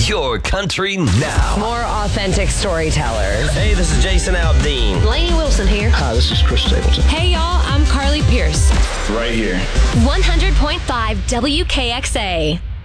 your country now. More authentic storytellers. Hey, this is Jason Aldean. Lainey Wilson here. Hi, this is Chris Stapleton. Hey, y'all, I'm Carly Pierce. Right here. 100.5 WKXA.